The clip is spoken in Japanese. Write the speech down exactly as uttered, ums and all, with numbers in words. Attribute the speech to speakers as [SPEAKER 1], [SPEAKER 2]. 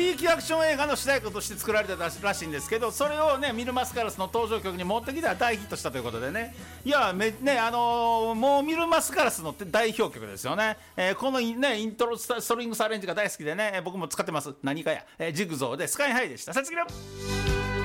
[SPEAKER 1] B 級アクション映画の主題歌として作られたらしいんですけど、それをねミルマスカラスの登場曲に持ってきたら大ヒットしたということでね、いやめねあのー、もうミルマスカラスの代表曲ですよね、えー、このねイントロストリングスアレンジが大好きでね、僕も使ってます。何かや、えー、ジグゾーでスカイハイでした。さつきの